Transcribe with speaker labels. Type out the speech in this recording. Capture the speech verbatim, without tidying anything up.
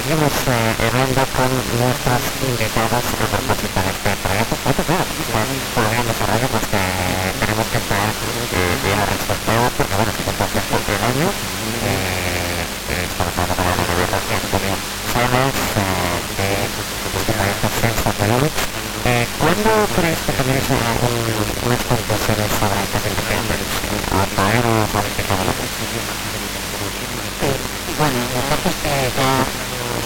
Speaker 1: seguimos eh, hablando con nuestros invitados a propósito de este proyecto. Esto, claro, con, con el gran desarrollo, pues que tenemos que estar eh, bien respectados, porque bueno, si esto es por el año, eh, eh, estamos hablando para la renovación de Antonio Sáenz, eh, de este proyecto Sensacionales. Eh, ¿Cuándo crees que comienza un, unas conclusiones sobre estas investigaciones? ¿O todavía no sabes qué todo lo que es?
Speaker 2: Sí, bueno, la verdad es que ya